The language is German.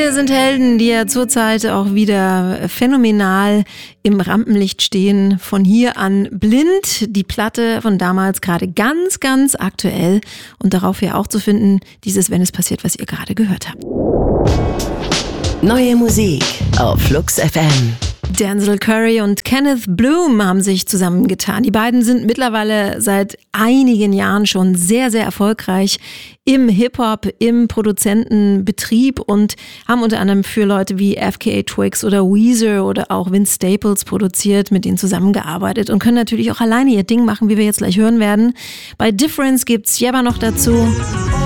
hier sind Helden, die ja zurzeit auch wieder phänomenal im Rampenlicht stehen. Von hier an blind, die Platte von damals gerade ganz, ganz aktuell und darauf ja auch zu finden, dieses Wenn es passiert, was ihr gerade gehört habt. Neue Musik auf Flux FM. Denzel Curry und Kenneth Bloom haben sich zusammengetan. Die beiden sind mittlerweile seit einigen Jahren schon sehr, sehr erfolgreich im Hip-Hop, im Produzentenbetrieb und haben unter anderem für Leute wie FKA Twigs oder Weezer oder auch Vince Staples produziert, mit denen zusammengearbeitet und können natürlich auch alleine ihr Ding machen, wie wir jetzt gleich hören werden. Bei Difference gibt's Jebba noch dazu.